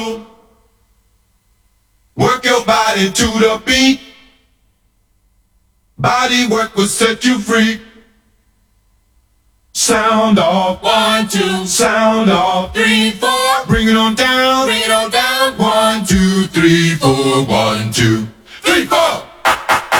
Work your body to the beat. Body work will set you free. Sound off, 1, 2, sound off, 3, 4. bring it on down. Bring it on down. 1, 2, 3, 4, 1, 2, 3, 4.